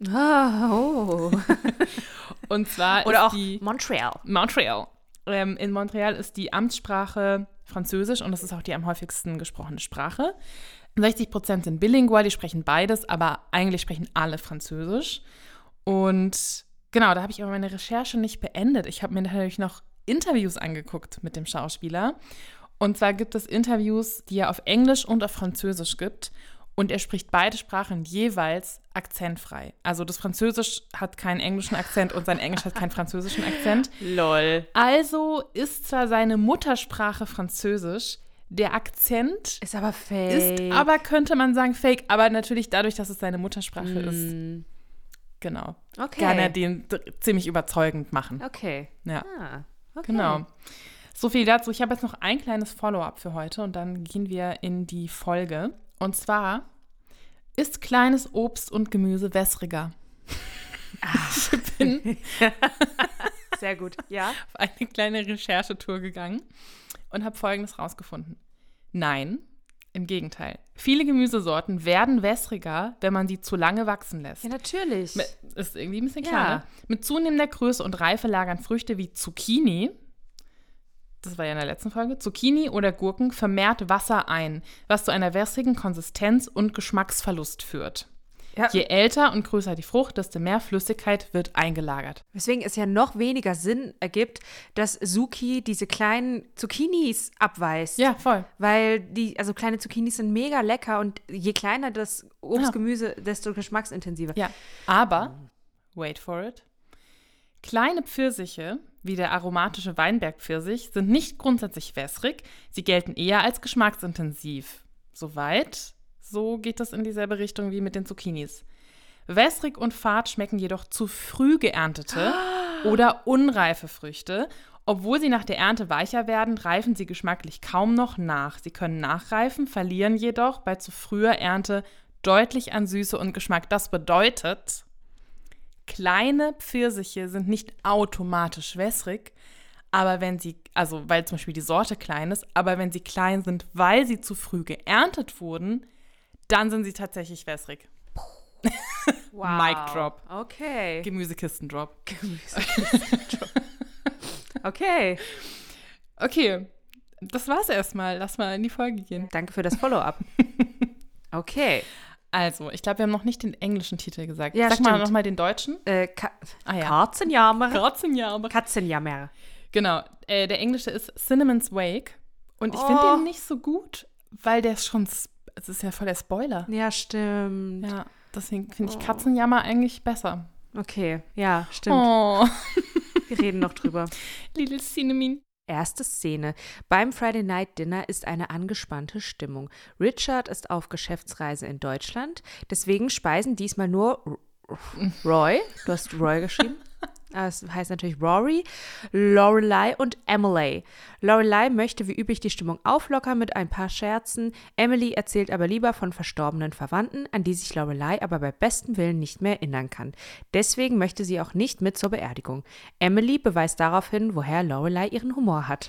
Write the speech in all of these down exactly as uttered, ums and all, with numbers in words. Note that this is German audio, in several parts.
Oh. Und zwar Oder ist auch die Montreal. Montreal. Ähm, in Montreal ist die Amtssprache Französisch und das ist auch die am häufigsten gesprochene Sprache. sechzig Prozent sind bilingual, die sprechen beides, aber eigentlich sprechen alle Französisch. Und genau, da habe ich aber meine Recherche nicht beendet. Ich habe mir natürlich noch Interviews angeguckt mit dem Schauspieler. Und zwar gibt es Interviews, die er auf Englisch und auf Französisch gibt. Und er spricht beide Sprachen jeweils akzentfrei. Also das Französisch hat keinen englischen Akzent und sein Englisch hat keinen französischen Akzent. Lol. Also ist zwar seine Muttersprache Französisch, der Akzent Ist aber fake. ist aber, könnte man sagen, fake. Aber natürlich dadurch, dass es seine Muttersprache mm. ist, genau, Okay. kann er den d- ziemlich überzeugend machen. Okay. Ja, Ah, okay. genau. So viel dazu. Ich habe jetzt noch ein kleines Follow-up für heute und dann gehen wir in die Folge. Und zwar ist kleines Obst und Gemüse wässriger. Ich bin Sehr gut. Ja? auf eine kleine Recherchetour gegangen und habe Folgendes rausgefunden. Nein, im Gegenteil. Viele Gemüsesorten werden wässriger, wenn man sie zu lange wachsen lässt. Ja, natürlich. Mit, ist irgendwie ein bisschen Ja. klar, ne? Mit zunehmender Größe und Reife lagern Früchte wie Zucchini, das war ja in der letzten Folge, Zucchini oder Gurken vermehrt Wasser ein, was zu einer wässrigen Konsistenz und Geschmacksverlust führt. Ja. Je älter und größer die Frucht, desto mehr Flüssigkeit wird eingelagert. Weswegen es ja noch weniger Sinn ergibt, dass Suki diese kleinen Zucchinis abweist. Ja, voll. Weil die, also kleine Zucchinis sind mega lecker und je kleiner das Obst, Ja. Gemüse, desto geschmacksintensiver. Ja, aber, wait for it, kleine Pfirsiche, wie der aromatische Weinbergpfirsich, sind nicht grundsätzlich wässrig, sie gelten eher als geschmacksintensiv. Soweit, so geht das in dieselbe Richtung wie mit den Zucchinis. Wässrig und fad schmecken jedoch zu früh geerntete oder unreife Früchte. Obwohl sie nach der Ernte weicher werden, reifen sie geschmacklich kaum noch nach. Sie können nachreifen, verlieren jedoch bei zu früher Ernte deutlich an Süße und Geschmack. Das bedeutet, kleine Pfirsiche sind nicht automatisch wässrig, aber wenn sie, also weil zum Beispiel die Sorte klein ist, aber wenn sie klein sind, weil sie zu früh geerntet wurden, dann sind sie tatsächlich wässrig. Wow. Mic drop. Okay. Gemüsekisten-Drop. Okay. Okay, das war's erstmal. Lass mal in die Folge gehen. Danke für das Follow-up. Okay. Also, ich glaube, wir haben noch nicht den englischen Titel gesagt. Ja, Sag mal stimmt. nochmal den deutschen. Äh, Ka Ah ja. Katzenjammer. Katzenjammer. Katzenjammer. Genau, äh, der englische ist Cinnamon's Wake. Und ich Oh. finde den nicht so gut, weil der ist schon, sp- es ist ja voll der Spoiler. Ja, stimmt. Ja, deswegen finde ich Oh. Katzenjammer eigentlich besser. Okay, ja, stimmt. Oh, Wir reden noch drüber. Little Cinnamon. Erste Szene. Beim Friday Night Dinner ist eine angespannte Stimmung. Richard ist auf Geschäftsreise in Deutschland, deswegen speisen diesmal nur R- Roy, du hast Roy geschrieben, aber es heißt natürlich Rory, Lorelei und Emily. Lorelei möchte wie üblich die Stimmung auflockern mit ein paar Scherzen. Emily erzählt aber lieber von verstorbenen Verwandten, an die sich Lorelei aber bei bestem Willen nicht mehr erinnern kann. Deswegen möchte sie auch nicht mit zur Beerdigung. Emily beweist darauf hin, woher Lorelei ihren Humor hat.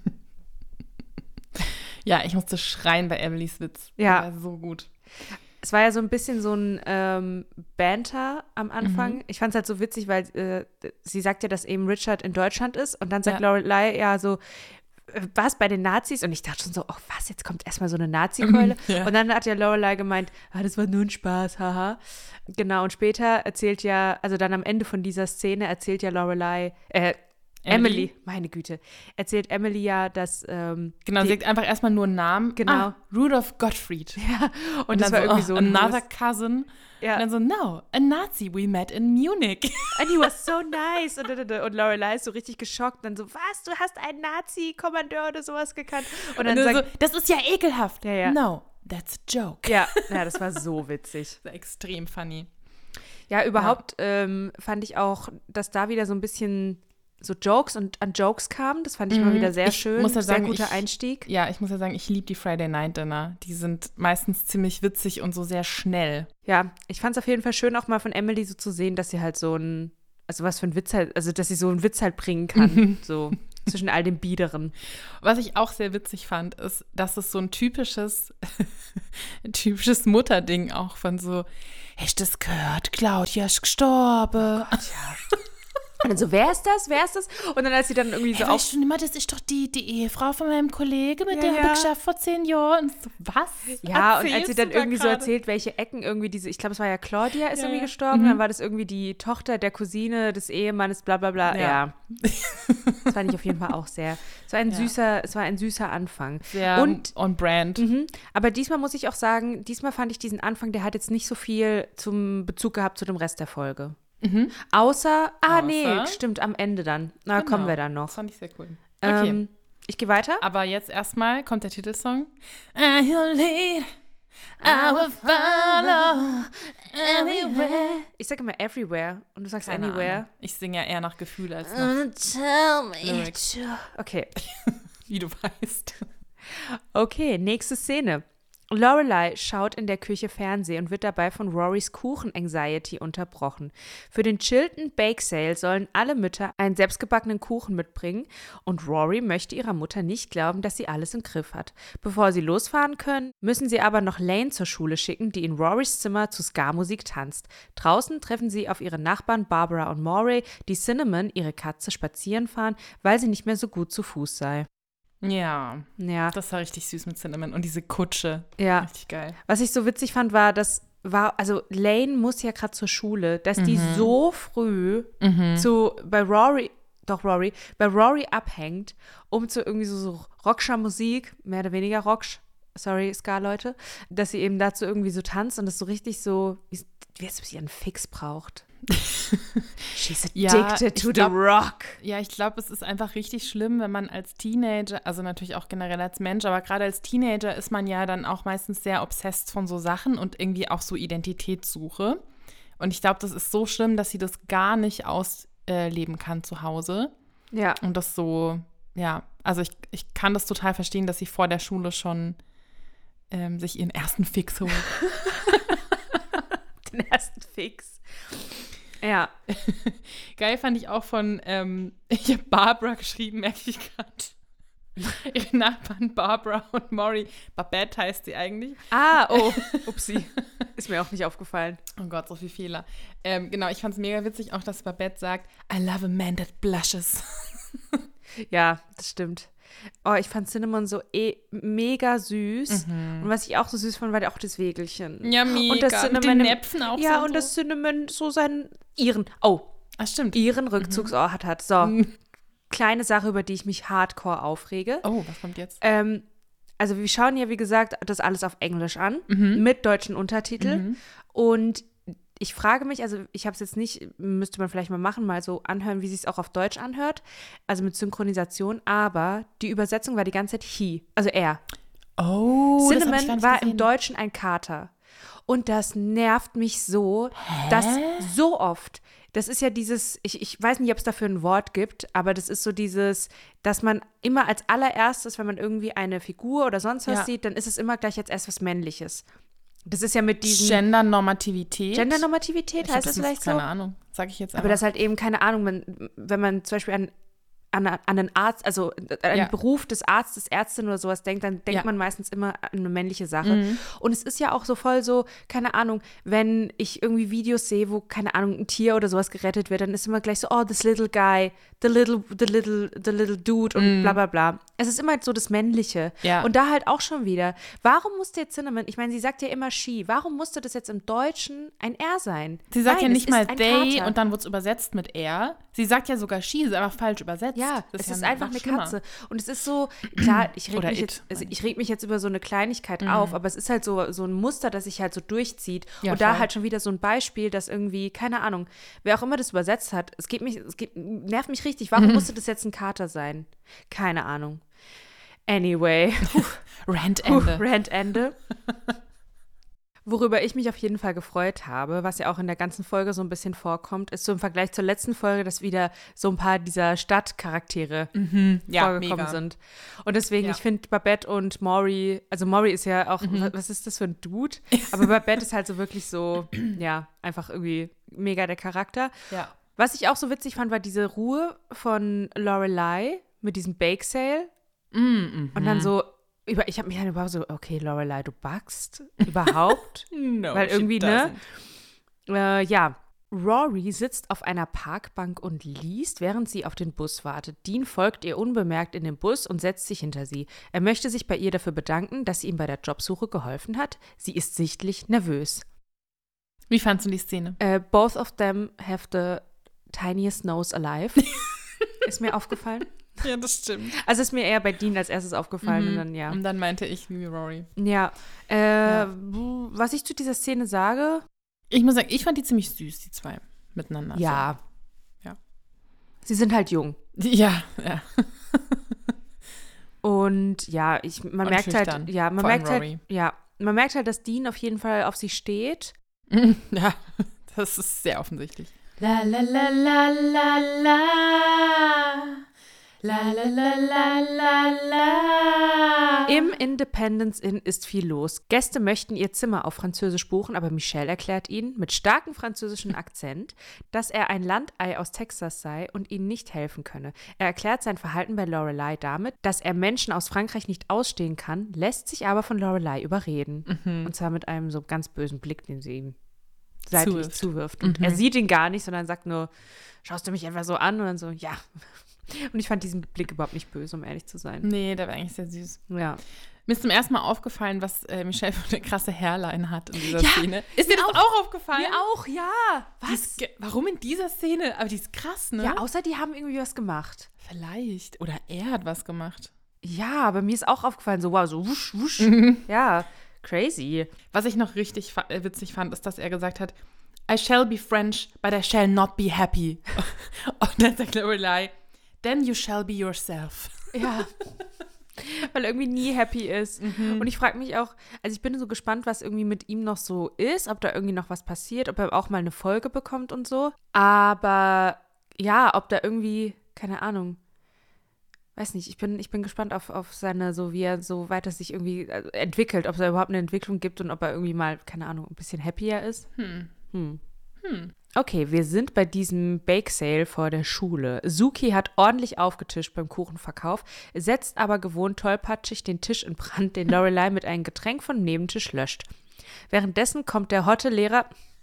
Ja, ich musste schreien bei Emilys Witz. Ja. Der war so gut. Es war ja so ein bisschen so ein ähm, Banter am Anfang. Mhm. Ich fand es halt so witzig, weil äh, sie sagt ja, dass eben Richard in Deutschland ist und dann sagt Ja. Lorelei ja so, äh, was bei den Nazis? Und ich dachte schon so, oh was, jetzt kommt erstmal so eine Nazi-Keule. Ja. Und dann hat ja Lorelei gemeint, ah, das war nur ein Spaß, haha. Genau, und später erzählt ja, also dann am Ende von dieser Szene erzählt ja Lorelei, äh, Emily, Emily. meine Güte, erzählt Emily ja, dass ähm, Genau, die, sie sagt einfach erstmal nur einen Namen. Genau. Ah, Rudolph Gottfried. ja, und, Und das dann war irgendwie so, oh, ein another hohes- cousin. ja. Und dann so, no, a Nazi we met in Munich. And he was so nice. Und, und, und Lorelei ist so richtig geschockt. Dann so, was, du hast einen Nazi-Kommandeur oder sowas gekannt? Und dann Und dann sagt, so, das ist ja ekelhaft. Ja, ja. No, that's a joke. ja, ja, das war so witzig. Das ist extrem funny. Ja, überhaupt ähm, fand ich auch, dass da wieder so ein bisschen so Jokes und an Jokes kamen. Das fand ich mal Mhm. wieder sehr Ich schön. muss ja sehr sagen, guter ich- Einstieg. Ja, ich muss ja sagen, ich liebe die Friday Night Dinner. Die sind meistens ziemlich witzig und so sehr schnell. Ja, ich fand es auf jeden Fall schön, auch mal von Emily so zu sehen, dass sie halt so ein, also was für ein Witz halt, also dass sie so einen Witz halt bringen kann. So zwischen all dem Biederen. Was ich auch sehr witzig fand, ist, dass es so ein typisches, typisches Mutterding auch von so, hast du das gehört? Claudia ist gestorben. Oh Gott, ja. Und dann so, wer ist das, wer ist das? Und dann, als sie dann irgendwie so hey, auf... weißt du nicht mal, das ist doch die, die Ehefrau von meinem Kollegen, mit Ja, der ja. habe ich geschafft vor zehn Jahren. Und so, was? Ja, und als sie Erzählst dann du da irgendwie so gerade? erzählt, welche Ecken irgendwie diese, ich glaube, es war ja Claudia ist Ja, irgendwie ja. gestorben, Mhm. dann war das irgendwie die Tochter der Cousine des Ehemannes, bla bla bla. Ja. Ja. Das fand ich auf jeden Fall auch sehr. Es war ein Ja. süßer, es war ein süßer Anfang. Sehr Und on brand. Mhm. Aber diesmal muss ich auch sagen, diesmal fand ich diesen Anfang, der hat jetzt nicht so viel zum Bezug gehabt zu dem Rest der Folge. Mhm. Außer, ah Außer? nee, stimmt, am Ende dann. Na, Genau. kommen wir dann noch. Das fand ich sehr cool. Okay. Ähm, ich gehe weiter. Aber jetzt erstmal kommt der Titelsong. I will lead, I will follow everywhere. Ich sage immer everywhere und du sagst Keine anywhere. Ahnung. Ich singe ja eher nach Gefühl als nach Uh, tell me Lyrics. to. Okay. wie du weißt. Okay, nächste Szene. Lorelei schaut in der Küche Fernsehen und wird dabei von Rorys Kuchen-Anxiety unterbrochen. Für den Chilton Bake Sale sollen alle Mütter einen selbstgebackenen Kuchen mitbringen und Rory möchte ihrer Mutter nicht glauben, dass sie alles im Griff hat. Bevor sie losfahren können, müssen sie aber noch Lane zur Schule schicken, die in Rorys Zimmer zu Ska-Musik tanzt. Draußen treffen sie auf ihre Nachbarn Barbara und Moray, die Cinnamon, ihre Katze, spazieren fahren, weil sie nicht mehr so gut zu Fuß sei. Ja, Ja, das war richtig süß mit Cinnamon. Und diese Kutsche. ja. Richtig geil. Was ich so witzig fand, war, dass war, also Lane muss ja gerade zur Schule, dass die so früh zu, bei Rory, doch Rory, bei Rory abhängt, um zu irgendwie so, so Rockscher Musik, mehr oder weniger Rocksch, sorry, Ska-Leute, dass sie eben dazu irgendwie so tanzt und das so richtig so, wie, wie als ob sie einen Fix braucht. She's Ja, addicted ich to glaub- the rock. Ja, ich glaube, es ist einfach richtig schlimm, wenn man als Teenager, also natürlich auch generell als Mensch, aber gerade als Teenager ist man ja dann auch meistens sehr obsessed von so Sachen und irgendwie auch so Identitätssuche. Und ich glaube, das ist so schlimm, dass sie das gar nicht ausleben kann zu Hause. Ja. Und das so, ja, also ich, ich kann das total verstehen, dass sie vor der Schule schon ähm, sich ihren ersten Fix holt. Den ersten Fix. Ja. Geil fand ich auch von, ähm, ich habe Barbara geschrieben, merke ich gerade. Ihre Nachbarn Barbara und Maury. Babette heißt sie eigentlich. Ah, oh, upsi. Ist mir auch nicht aufgefallen. Oh Gott, so viel Fehler. Ähm, genau, ich fand es mega witzig auch, dass Babette sagt, I love a man that blushes. Ja, das stimmt. Oh, ich fand Cinnamon so eh mega süß. Und was ich auch so süß fand, war auch das Wägelchen. Ja, mega. Und das Mit Cinnamon den im- Näpfen auch Ja, so und das Cinnamon so seinen, ihren, oh, Ah, stimmt. ihren Rückzugsort hat. So, kleine Sache, über die ich mich hardcore aufrege. Oh, was kommt jetzt? Ähm, also wir schauen ja, wie gesagt, das alles auf Englisch an, mit deutschen Untertiteln. Und ich frage mich, also ich habe es jetzt nicht, müsste man vielleicht mal machen, mal so anhören, wie sich es auch auf Deutsch anhört, also mit Synchronisation, aber die Übersetzung war die ganze Zeit he, also er. Oh, das hab ich gar Cinnamon nicht war gesehen. im Deutschen ein Kater. Und das nervt mich so, dass so oft, das ist ja dieses, ich, ich weiß nicht, ob es dafür ein Wort gibt, aber das ist so dieses, dass man immer als allererstes, wenn man irgendwie eine Figur oder sonst was Ja. sieht, dann ist es immer gleich als erst was Männliches. Das ist ja mit diesem Gendernormativität. Gendernormativität, Ich hab heißt das vielleicht so? Keine Ahnung, sage ich jetzt Aber das halt eben, keine Ahnung, wenn, wenn man zum Beispiel an, an, an einen Arzt, also an einen Ja. Beruf des Arztes, Ärztin oder sowas denkt, dann denkt Ja. man meistens immer an eine männliche Sache. Mhm. Und es ist ja auch so voll so, keine Ahnung, wenn ich irgendwie Videos sehe, wo, keine Ahnung, ein Tier oder sowas gerettet wird, dann ist immer gleich so, oh, this little guy, the little, the little, the little dude und bla bla bla. Es ist immer so das Männliche. Mhm. Ja. Und da halt auch schon wieder. Warum musste jetzt Cinnamon, ich meine, sie sagt ja immer she, warum musste das jetzt im Deutschen ein er sein? Sie sagt Nein, ja es nicht mal ist ein they Kater. und dann wird es übersetzt mit er. Sie sagt ja sogar she, ist einfach falsch übersetzt. Ja, Das es ja ist noch einfach eine schlimmer. Katze. Und es ist so, klar, ich reg Oder mich it, jetzt, also meine ich reg mich jetzt über so eine Kleinigkeit auf, aber es ist halt so, so ein Muster, das sich halt so durchzieht. Ja, und da voll. halt schon wieder so ein Beispiel, dass irgendwie, keine Ahnung, wer auch immer das übersetzt hat, es geht mich, es geht, nervt mich richtig. Warum musste das jetzt ein Kater sein? Keine Ahnung. Anyway. Rantende. Puh, Rantende. Worüber ich mich auf jeden Fall gefreut habe, was ja auch in der ganzen Folge so ein bisschen vorkommt, ist so im Vergleich zur letzten Folge, dass wieder so ein paar dieser Stadtcharaktere Ja, vorgekommen mega. sind. Und deswegen, Ja. ich finde Babette und Maury, also Maury ist ja auch, wa- was ist das für ein Dude? Aber Babette ist halt so wirklich so, ja, einfach irgendwie mega der Charakter. Ja. Was ich auch so witzig fand, war diese Ruhe von Lorelei mit diesem Bake Sale. Mm, Und dann so, über, ich habe mich dann überhaupt so, okay, Lorelei, du backst überhaupt? No, Weil she irgendwie, ne? doesn't. Äh, ja, Rory sitzt auf einer Parkbank und liest, während sie auf den Bus wartet. Dean folgt ihr unbemerkt in den Bus und setzt sich hinter sie. Er möchte sich bei ihr dafür bedanken, dass sie ihm bei der Jobsuche geholfen hat. Sie ist sichtlich nervös. Wie fandst du die Szene? Uh, both of them have the tiniest nose alive. Ist mir aufgefallen. Ja, das stimmt. Also ist mir eher bei Dean als erstes aufgefallen Mhm. und dann, ja. Und dann meinte ich wie Rory. Ja, äh, Ja. was ich zu dieser Szene sage, Ich muss sagen, ich fand die ziemlich süß, die zwei miteinander. ja. Ja. Sie sind halt jung. So. Ja, ja. Und ja, ich, man Und merkt schüchtern. halt, ja, man Vor allem merkt Rory. halt, ja, man merkt halt, dass Dean auf jeden Fall auf sie steht. Ja, das ist sehr offensichtlich. La la la la la la. La la la la la la. Im Independence Inn ist viel los. Gäste möchten ihr Zimmer auf Französisch buchen, aber Michelle erklärt ihnen mit starkem französischen Akzent, dass er ein Landei aus Texas sei und ihnen nicht helfen könne. Er erklärt sein Verhalten bei Lorelei damit, dass er Menschen aus Frankreich nicht ausstehen kann, lässt sich aber von Lorelei überreden. Mhm. Und zwar mit einem so ganz bösen Blick, den sie ihm seitlich Zuwirft. zuwirft. Und Mhm. er sieht ihn gar nicht, sondern sagt nur, schaust du mich einfach so an? Und dann so, ja. Und ich fand diesen Blick überhaupt nicht böse, um ehrlich zu sein. Nee, der war eigentlich sehr süß. Ja. Mir ist zum ersten Mal aufgefallen, was äh, Michelle für eine krasse Hairline hat in dieser Ja, Szene. Ist dir das auch. auch, aufgefallen? Mir auch, ja. Die ist ge- Warum in dieser Szene? Aber die ist krass, ne? Ja, außer die haben irgendwie was gemacht. Vielleicht. Oder er hat was gemacht. Ja, aber mir ist auch aufgefallen, so wow, so wusch, wusch. Ja, crazy. Was ich noch richtig fa- äh, witzig fand, ist, dass er gesagt hat, I shall be French, but I shall not be happy. Und dann sagt Lorelei, then you shall be yourself. Ja. Weil er irgendwie nie happy ist. Mhm. Und ich frage mich auch, also ich bin so gespannt, was irgendwie mit ihm noch so ist, ob da irgendwie noch was passiert, ob er auch mal eine Folge bekommt und so. Aber ja, ob da irgendwie, keine Ahnung, weiß nicht, ich bin, ich bin gespannt auf, auf seine, so wie er so weiter sich irgendwie also entwickelt, ob es da überhaupt eine Entwicklung gibt und ob er irgendwie mal, keine Ahnung, ein bisschen happier ist. Hm. Hm. Hm. Okay, wir sind bei diesem Bake Sale vor der Schule. Suki hat ordentlich aufgetischt beim Kuchenverkauf, setzt aber gewohnt tollpatschig den Tisch in Brand, den Lorelei mit einem Getränk vom Nebentisch löscht. Währenddessen kommt der hotte Lehrer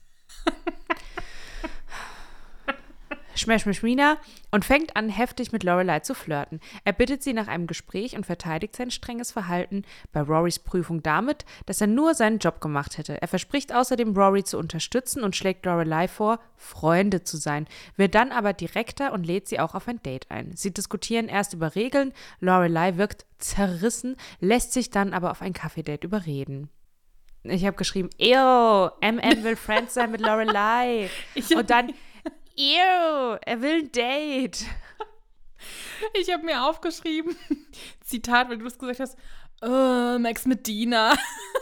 Schmeschmischmina und fängt an, heftig mit Lorelei zu flirten. Er bittet sie nach einem Gespräch und verteidigt sein strenges Verhalten bei Rorys Prüfung damit, dass er nur seinen Job gemacht hätte. Er verspricht außerdem, Rory zu unterstützen und schlägt Lorelei vor, Freunde zu sein, wird dann aber direkter und lädt sie auch auf ein Date ein. Sie diskutieren erst über Regeln, Lorelei wirkt zerrissen, lässt sich dann aber auf ein Kaffee-Date überreden. Ich habe geschrieben, ew, M N will Friends sein mit Lorelei. Und dann ew, er will ein Date. Ich habe mir aufgeschrieben, Zitat, weil du es gesagt hast, oh, Max mit Dina.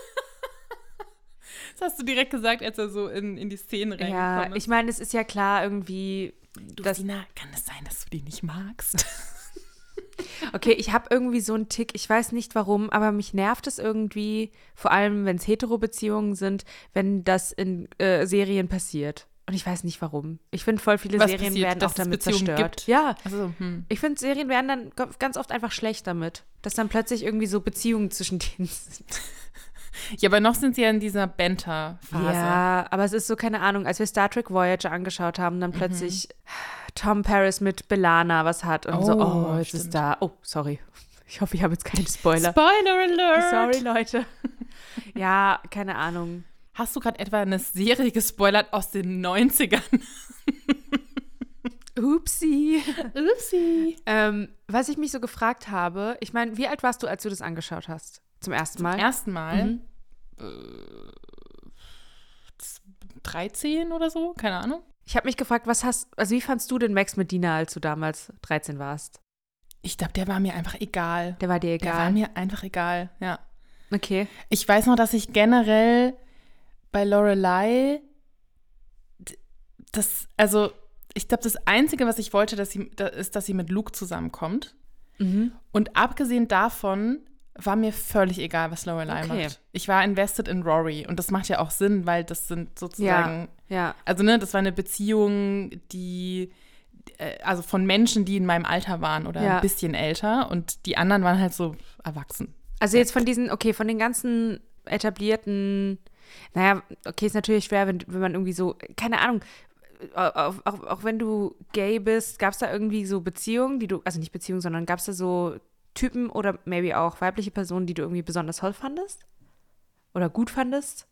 Das hast du direkt gesagt, als er so in, in die Szene reingekommen Ja, ist. ich meine, es ist ja klar irgendwie, Du, dass, Dina, kann es sein, dass du die nicht magst? okay, ich habe irgendwie so einen Tick, ich weiß nicht warum, aber mich nervt es irgendwie, vor allem wenn es Hetero-Beziehungen sind, wenn das in äh, Serien passiert. Und ich weiß nicht warum. Ich finde, voll viele Was Serien passiert, werden dass auch es damit Beziehungen zerstört. gibt? Ja, Also, hm. ich finde, Serien werden dann g- ganz oft einfach schlecht damit, dass dann plötzlich irgendwie so Beziehungen zwischen denen sind. Ja, aber noch sind sie ja in dieser Banter-Phase. Ja, aber es ist so, keine Ahnung, als wir Star Trek Voyager angeschaut haben, dann plötzlich Tom Paris mit B'Elanna was hat und so, Oh, oh, jetzt stimmt. ist da, oh, sorry. Ich hoffe, ich habe jetzt keinen Spoiler. Spoiler Alert! Sorry, Leute. Ja, keine Ahnung. Hast du gerade etwa eine Serie gespoilert aus den neunzigern? Upsi. Upsi. ähm, was ich mich so gefragt habe, ich meine, wie alt warst du, als du das angeschaut hast? Zum ersten Mal? Zum ersten Mal? Mhm. Äh, dreizehn oder so? Keine Ahnung. Ich habe mich gefragt, was hast, also wie fandst du den Max Medina, als du damals dreizehn warst? Ich glaube, der war mir einfach egal. Der war dir Der war egal? mir einfach egal, ja. Okay. Ich weiß noch, dass ich generell bei Lorelei d- das, also ich glaube, das Einzige, was ich wollte, dass sie, da, ist, dass sie mit Luke zusammenkommt. Mhm. Und abgesehen davon war mir völlig egal, was Lorelei Okay. macht. Ich war invested in Rory und das macht ja auch Sinn, weil das sind sozusagen, Ja. also ne, das war eine Beziehung, die, äh, also von Menschen, die in meinem Alter waren oder Ja. ein bisschen älter und die anderen waren halt so erwachsen. Also jetzt von diesen, okay, von den ganzen etablierten Naja, okay, ist natürlich schwer, wenn, wenn man irgendwie so, keine Ahnung, auch, auch, auch wenn du gay bist, gab es da irgendwie so Beziehungen, die du, also nicht Beziehungen, sondern gab es da so Typen oder maybe auch weibliche Personen, die du irgendwie besonders toll fandest? Oder gut fandest?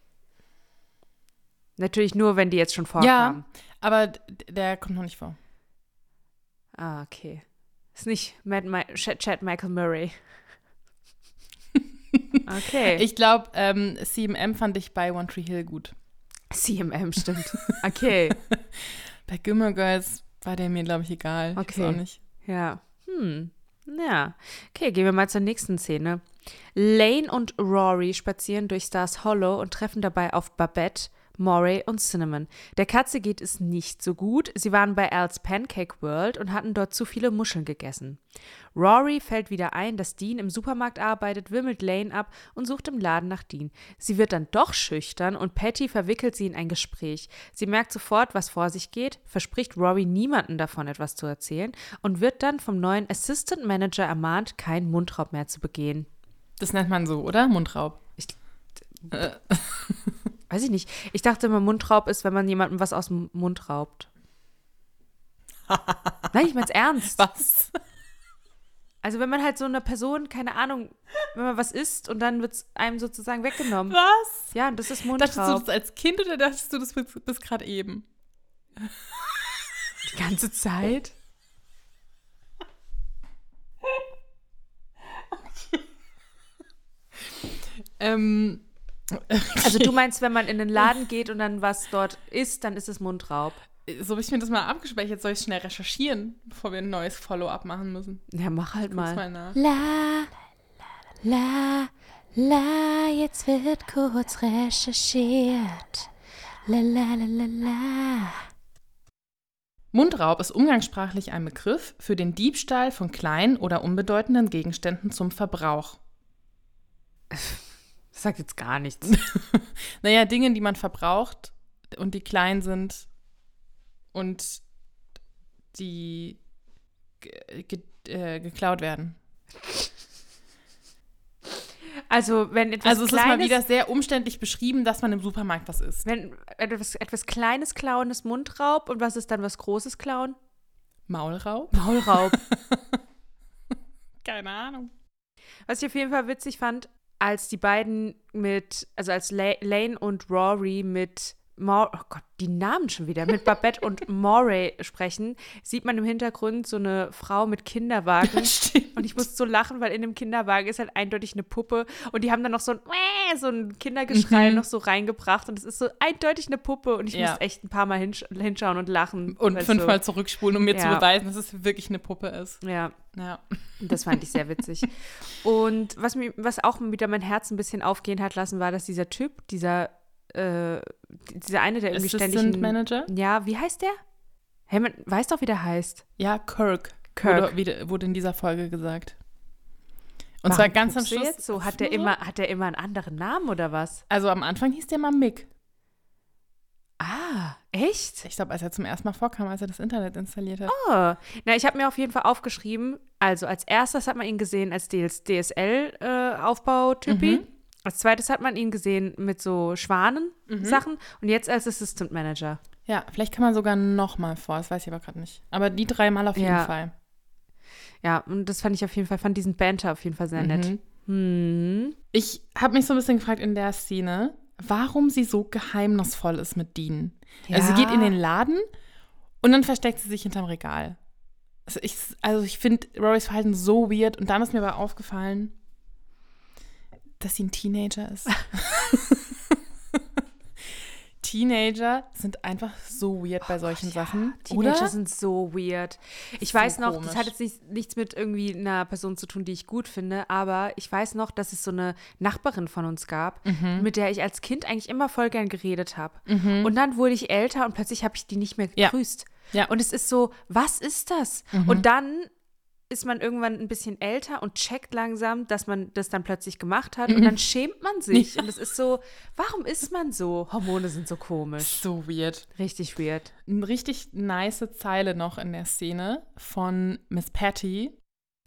Natürlich nur, wenn die jetzt schon vorkamen. Ja, aber d- der kommt noch nicht vor. Ah, okay. Ist nicht Matt Mi- Ch- Chad Michael Murray. Okay. Ich glaube, ähm, C M M fand ich bei One Tree Hill gut. C M M, stimmt. Okay. Bei Gilmore Girls war der mir, glaube ich, egal. Okay. Ich weiß auch nicht. Ja. Hm. Ja. Okay, gehen wir mal zur nächsten Szene. Lane und Rory spazieren durch Stars Hollow und treffen dabei auf Babette, Moray und Cinnamon. Der Katze geht es nicht so gut. Sie waren bei Al's Pancake World und hatten dort zu viele Muscheln gegessen. Rory fällt wieder ein, dass Dean im Supermarkt arbeitet, wimmelt Lane ab und sucht im Laden nach Dean. Sie wird dann doch schüchtern und Patty verwickelt sie in ein Gespräch. Sie merkt sofort, was vor sich geht, verspricht Rory niemandem davon etwas zu erzählen und wird dann vom neuen Assistant Manager ermahnt, keinen Mundraub mehr zu begehen. Das nennt man so, oder? Mundraub. Ich, äh. Weiß ich nicht. Ich dachte immer, Mundraub ist, wenn man jemandem was aus dem Mund raubt. Nein, ich mein's ernst. Was? Also wenn man halt so einer Person, keine Ahnung, wenn man was isst und dann wird's einem sozusagen weggenommen. Was? Ja, und das ist Mundraub. Dachtest du das als Kind oder dachtest du das bis, bis gerade eben? Die ganze Zeit? ähm... Also du meinst, wenn man in den Laden geht und dann was dort isst, dann ist es Mundraub. So habe ich mir das mal abgespeichert. Soll ich schnell recherchieren, bevor wir ein neues Follow-up machen müssen? Ja, mach halt Guck's mal. mal nach. La, la, la, jetzt wird kurz recherchiert. La, la, la, la, la. Mundraub ist umgangssprachlich ein Begriff für den Diebstahl von kleinen oder unbedeutenden Gegenständen zum Verbrauch. Das sagt jetzt gar nichts. Naja, Dinge, die man verbraucht und die klein sind und die ge- ge- äh, geklaut werden. Also wenn etwas Also es Kleines, ist mal wieder sehr umständlich beschrieben, dass man im Supermarkt was isst. wenn etwas, etwas Kleines klauen ist Mundraub und was ist dann was Großes klauen? Maulraub? Maulraub. Keine Ahnung. Was ich auf jeden Fall witzig fand, als die beiden mit, also als La- Lane und Rory mit, Mor- oh Gott, die Namen schon wieder, mit Babette und Moray sprechen, sieht man im Hintergrund so eine Frau mit Kinderwagen. Stimmt. Und ich musste so lachen, weil in dem Kinderwagen ist halt eindeutig eine Puppe. Und die haben dann noch so ein, Mäh, so ein Kindergeschrei Mhm. noch so reingebracht. Und es ist so eindeutig eine Puppe. Und ich Ja. musste echt ein paar Mal hinsch- hinschauen und lachen. Und weißt fünfmal du. zurückspulen, um mir zu Ja. beweisen, dass es wirklich eine Puppe ist. Ja, Ja. das fand ich sehr witzig. Und was, mir, was auch wieder mein Herz ein bisschen aufgehen hat lassen, war, dass dieser Typ, dieser, äh, dieser eine, der irgendwie ständig. Assistant ein- Manager? Ja, wie heißt der? Hey, man weiß doch, wie der heißt. Ja, Kirk. Kirk. Wurde, wie- wurde in dieser Folge gesagt. Und Warum zwar ganz am guckst du Schluss. Jetzt so? Hat der, immer, hat der immer einen anderen Namen oder was? Also am Anfang hieß der mal Mick. Ah, echt? Ich glaube, als er zum ersten Mal vorkam, als er das Internet installiert hat. Oh. Na, ich habe mir auf jeden Fall aufgeschrieben, also als erstes hat man ihn gesehen als D S L-Aufbautypi. Mhm. Als zweites hat man ihn gesehen mit so Schwanen-Sachen und jetzt als Assistant Manager. Ja, vielleicht kann man sogar noch mal vor, das weiß ich aber gerade nicht. Aber die dreimal auf jeden Ja. Fall. Ja, und das fand ich auf jeden Fall, fand diesen Banter auf jeden Fall sehr nett. Hm. Ich habe mich so ein bisschen gefragt in der Szene, warum sie so geheimnisvoll ist mit Dean. Ja. Also sie geht in den Laden und dann versteckt sie sich hinterm Regal. Also ich, also ich finde Rorys Verhalten so weird und dann ist mir aber aufgefallen, dass sie ein Teenager ist. Teenager sind einfach so weird bei solchen Gott, ja. Sachen. Teenager oder? sind so weird. Ich So weiß noch, komisch. das hat jetzt nicht, nichts mit irgendwie einer Person zu tun, die ich gut finde, aber ich weiß noch, dass es so eine Nachbarin von uns gab, Mhm. mit der ich als Kind eigentlich immer voll gern geredet habe. Und dann wurde ich älter und plötzlich habe ich die nicht mehr Ja. gegrüßt. Ja. Und es ist so, was ist das? Mhm. Und dann ist man irgendwann ein bisschen älter und checkt langsam, dass man das dann plötzlich gemacht hat und dann schämt man sich. Und es ist so, warum ist man so? Hormone sind so komisch. So weird. Richtig weird. Eine richtig nice Zeile noch in der Szene von Miss Patty.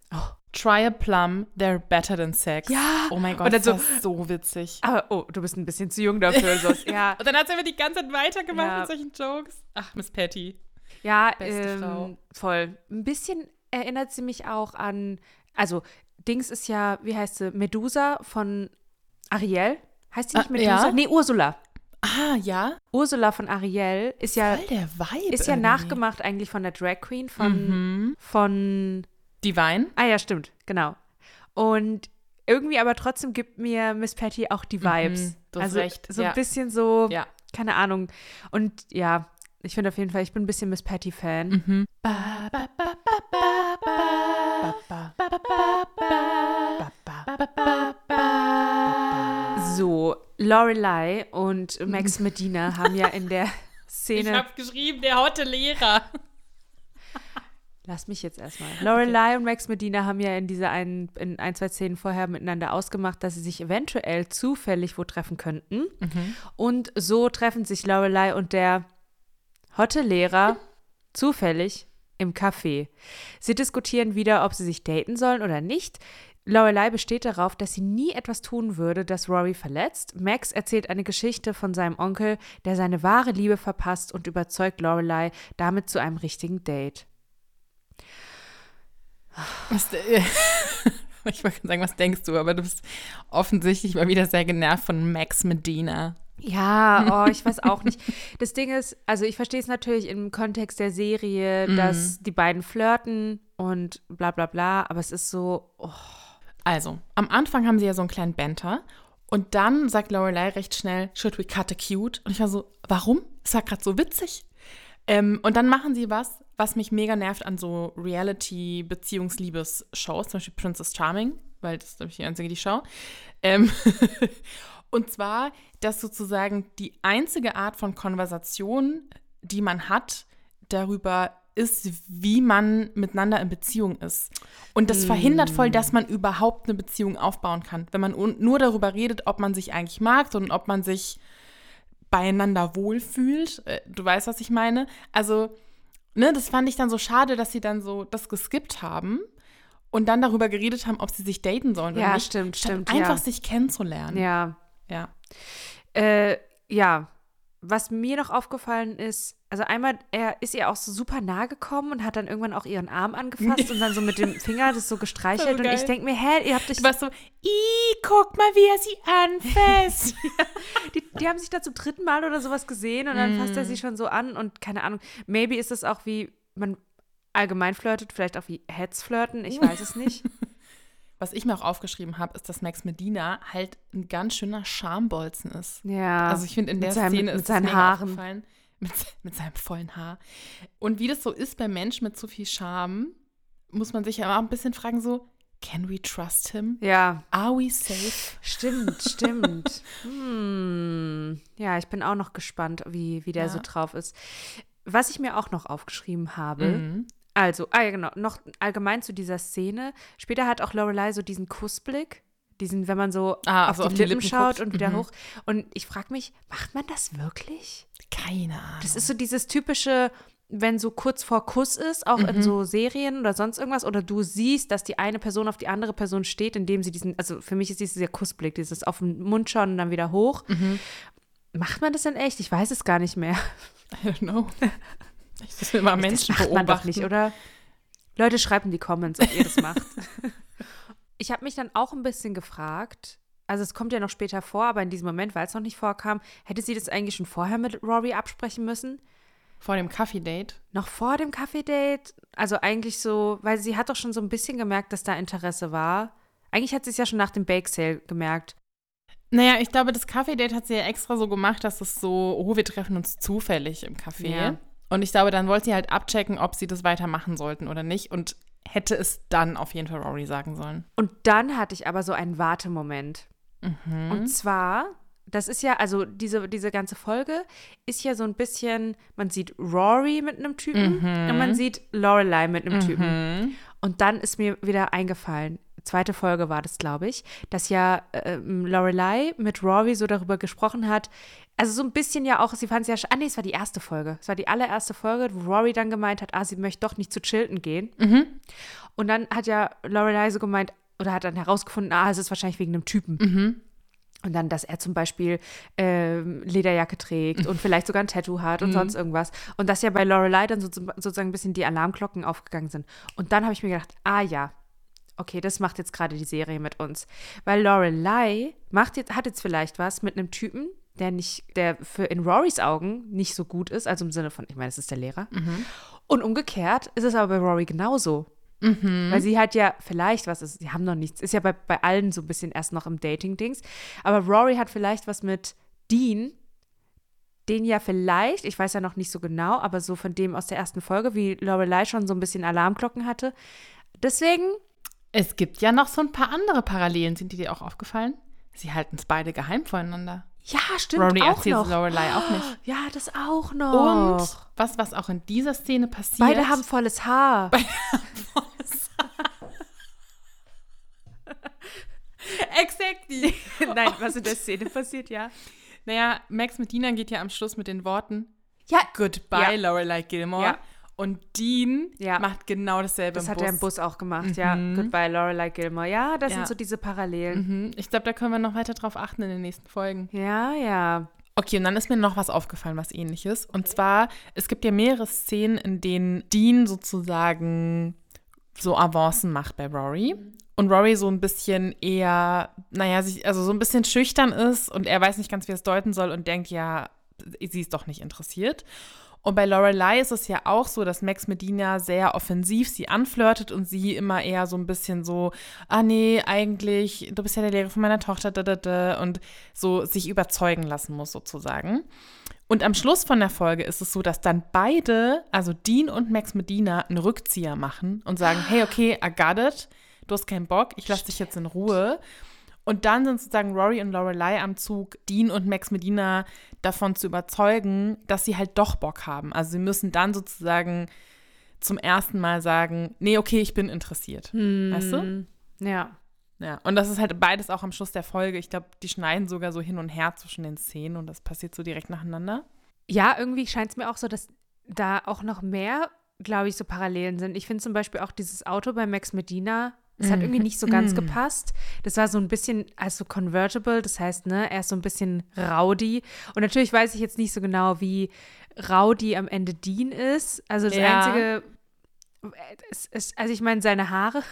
Oh. Try a plum, they're better than sex. Ja. Oh mein Gott, Und dann das so- ist so witzig. Aber, oh, du bist ein bisschen zu jung dafür. So. Ja, Und dann hat sie aber die ganze Zeit weitergemacht Ja. mit solchen Jokes. Ach, Miss Patty. ja Beste ähm, Frau. voll. Ein bisschen erinnert sie mich auch an, also Dings ist ja, wie heißt sie, Medusa von Ariel. Heißt sie nicht Ah, Medusa? ja. Nee, Ursula. Ah, ja? Ursula von Ariel ist ja, Voll der Vibe ist ja irgendwie. nachgemacht eigentlich von der Drag Queen von, Mhm. von, Divine? ah ja, stimmt, genau. Und irgendwie aber trotzdem gibt mir Miss Patty auch die Vibes. Mhm, du hast also recht, so ja. ein bisschen so, Ja. keine Ahnung. Und ja, ich finde auf jeden Fall, ich bin ein bisschen Miss Patty-Fan. Mhm. Ba, ba, ba, ba, ba, ba, ba, ba, ba, ba, ba, ba, ba. So, Lorelei und Max Medina haben ja in der Ich Szene. habe geschrieben, der hotte Lehrer. Lass mich jetzt erstmal. Lorelei und Max Medina haben ja in dieser einen, in ein, zwei Szenen vorher miteinander ausgemacht, dass sie sich eventuell zufällig wo treffen könnten. Mhm. Und so treffen sich Lorelei und der hotte Lehrer zufällig im Café. Sie diskutieren wieder, ob sie sich daten sollen oder nicht. Lorelei besteht darauf, dass sie nie etwas tun würde, das Rory verletzt. Max erzählt eine Geschichte von seinem Onkel, der seine wahre Liebe verpasst und überzeugt Lorelei damit zu einem richtigen Date. Was, äh, ich wollte sagen, was denkst du? Aber du bist offensichtlich mal wieder sehr genervt von Max Medina. Ja, oh, ich weiß auch nicht. Das Ding ist, also ich verstehe es natürlich im Kontext der Serie, Mhm. dass die beiden flirten und bla bla bla, aber es ist so, oh. Also, am Anfang haben sie ja so einen kleinen Banter und dann sagt Lorelei recht schnell, should we cut a cute? Und ich war so, warum? Ist ja gerade so witzig. Ähm, und dann machen sie was, was mich mega nervt an so Reality-Beziehungsliebes-Shows, zum Beispiel Princess Charming, weil das ist nämlich die einzige, die ich schaue. Ähm und zwar, dass sozusagen die einzige Art von Konversation, die man hat, darüber ist, wie man miteinander in Beziehung ist. Und das verhindert voll, dass man überhaupt eine Beziehung aufbauen kann. Wenn man un- nur darüber redet, ob man sich eigentlich mag und ob man sich beieinander wohlfühlt. Äh, Du weißt, was ich meine? Also, ne, das fand ich dann so schade, dass sie dann so das geskippt haben und dann darüber geredet haben, ob sie sich daten sollen oder Ja, nicht. stimmt, statt stimmt, einfach ja. sich kennenzulernen. Ja. Ja. Äh, ja, was mir noch aufgefallen ist, also einmal, er ist ihr auch so super nahe gekommen und hat dann irgendwann auch ihren Arm angefasst und dann so mit dem Finger das so gestreichelt. So und ich geil. denke mir, hä, ihr habt euch. Du warst so, ih, guck mal, wie er sie anfasst. Die, die haben sich da zum dritten Mal oder sowas gesehen und dann fasst er Mm. sie schon so an und keine Ahnung. Maybe ist es auch wie man allgemein flirtet, vielleicht auch wie Heads flirten, ich weiß es nicht. Was ich mir auch aufgeschrieben habe, ist, dass Max Medina halt ein ganz schöner Schambolzen ist. Ja. Also ich finde, in mit der seinem- Szene mit ist seinen es mega Haaren. aufgefallen. Mit, mit seinem vollen Haar. Und wie das so ist bei Menschen mit zu viel Charme, muss man sich ja immer auch ein bisschen fragen so, can we trust him? Ja, Are we safe? stimmt, stimmt. Hm. Ja, ich bin auch noch gespannt, wie, wie der Ja. so drauf ist. Was ich mir auch noch aufgeschrieben habe, Mhm. also, ah ja genau, noch allgemein zu dieser Szene. Später hat auch Lorelei so diesen Kussblick, diesen, wenn man so Ah, auf, also die, auf die Lippen Lippen schaut guckt. und wieder Mhm. hoch. Und ich frage mich, macht man das wirklich? Keine Ahnung. Das ist so dieses typische, wenn so kurz vor Kuss ist, auch in Mhm. so Serien oder sonst irgendwas, oder du siehst, dass die eine Person auf die andere Person steht, indem sie diesen, also für mich ist dies dieser Kussblick, dieses auf den Mund schauen und dann wieder hoch. Mhm. Macht man das denn echt? Ich weiß es gar nicht mehr. I don't know. Ich will mal Menschen das macht man beobachten. doch nicht, oder? Leute, schreibt in die Comments, ob ihr das macht. Ich habe mich dann auch ein bisschen gefragt, also es kommt ja noch später vor, aber in diesem Moment, weil es noch nicht vorkam, hätte sie das eigentlich schon vorher mit Rory absprechen müssen? Vor dem Kaffee-Date. Noch vor dem Kaffee-Date? Also eigentlich so, weil sie hat doch schon so ein bisschen gemerkt, dass da Interesse war. Eigentlich hat sie es ja schon nach dem Bake-Sale gemerkt. Naja, ich glaube, das Kaffee-Date hat sie ja extra so gemacht, dass es so, oh, wir treffen uns zufällig im Café. Ja. Und ich glaube, dann wollte sie halt abchecken, ob sie das weitermachen sollten oder nicht. Und hätte es dann auf jeden Fall Rory sagen sollen. Und dann hatte ich aber so einen Wartemoment. Mhm. Und zwar, das ist ja, also diese, diese ganze Folge ist ja so ein bisschen, man sieht Rory mit einem Typen Mhm. und man sieht Lorelei mit einem Typen. Mhm. Und dann ist mir wieder eingefallen, zweite Folge war das, glaube ich, dass ja ähm, Lorelai mit Rory so darüber gesprochen hat, also so ein bisschen ja auch, sie fand es ja, ah nee, es war die erste Folge, es war die allererste Folge, wo Rory dann gemeint hat, ah, sie möchte doch nicht zu Chilton gehen. Mhm. Und dann hat ja Lorelai so gemeint, oder hat dann herausgefunden, ah, es ist wahrscheinlich wegen einem Typen. Mhm. Und dann, dass er zum Beispiel ähm, Lederjacke trägt und vielleicht sogar ein Tattoo hat und Mhm. sonst irgendwas. Und dass ja bei Lorelai dann so, sozusagen ein bisschen die Alarmglocken aufgegangen sind. Und dann habe ich mir gedacht, ah ja, okay, das macht jetzt gerade die Serie mit uns. Weil Lorelai macht jetzt, hat jetzt vielleicht was mit einem Typen, der nicht, der für in Rorys Augen nicht so gut ist, also im Sinne von, ich meine, es ist der Lehrer. Mhm. Und umgekehrt ist es aber bei Rory genauso. Mhm. Weil sie hat ja vielleicht was, ist, sie haben noch nichts, ist ja bei, bei allen so ein bisschen erst noch im Dating-Dings. Aber Rory hat vielleicht was mit Dean, den ja vielleicht, ich weiß ja noch nicht so genau, aber so von dem aus der ersten Folge, wie Lorelai schon so ein bisschen Alarmglocken hatte. Deswegen. Es gibt ja noch so ein paar andere Parallelen. Sind die dir auch aufgefallen? Sie halten es beide geheim voneinander. Ja, stimmt, Rory auch erzählt noch. Lorelai auch nicht. Ja, das auch noch. Und was, was auch in dieser Szene passiert. Beide haben volles Haar. Beide haben volles Haar. Exactly. Nein, was in der Szene passiert, ja. Naja, Max mit Dina geht ja am Schluss mit den Worten Ja. Goodbye, Ja. Lorelai Gilmore. Ja. Und Dean Ja. macht genau dasselbe Das im hat Bus. er im Bus auch gemacht, ja. Mhm. Goodbye, Lorelai Gilmore. Ja, das Ja. sind so diese Parallelen. Mhm. Ich glaube, da können wir noch weiter drauf achten in den nächsten Folgen. Ja, ja. Okay, und dann ist mir noch was aufgefallen, was Ähnliches. Und zwar, es gibt ja mehrere Szenen, in denen Dean sozusagen so Avancen macht bei Rory. Und Rory so ein bisschen eher, naja, sich, also so ein bisschen schüchtern ist und er weiß nicht ganz, wie er es deuten soll und denkt, ja, sie ist doch nicht interessiert. Und bei Lorelai ist es ja auch so, dass Max Medina sehr offensiv sie anflirtet und sie immer eher so ein bisschen so, ah nee, eigentlich, du bist ja der Lehrer von meiner Tochter, da, da, da, und so sich überzeugen lassen muss sozusagen. Und am Schluss von der Folge ist es so, dass dann beide, also Dean und Max Medina, einen Rückzieher machen und sagen, hey, okay, I got it, du hast keinen Bock, ich lasse dich jetzt in Ruhe. Und dann sind sozusagen Rory und Lorelai am Zug, Dean und Max Medina davon zu überzeugen, dass sie halt doch Bock haben. Also sie müssen dann sozusagen zum ersten Mal sagen, nee, okay, ich bin interessiert. Hm. Weißt du? Ja. Ja, und das ist halt beides auch am Schluss der Folge. Ich glaube, die schneiden sogar so hin und her zwischen den Szenen und das passiert so direkt nacheinander. Ja, irgendwie scheint es mir auch so, dass da auch noch mehr, glaube ich, so Parallelen sind. Ich finde zum Beispiel auch dieses Auto bei Max Medina, das hat irgendwie nicht so ganz Mm. gepasst. Das war so ein bisschen, also convertible, das heißt, ne, er ist so ein bisschen rowdy. Und natürlich weiß ich jetzt nicht so genau, wie rowdy am Ende Dean ist. Also das Ja. Einzige, es ist, also ich meine, seine Haare,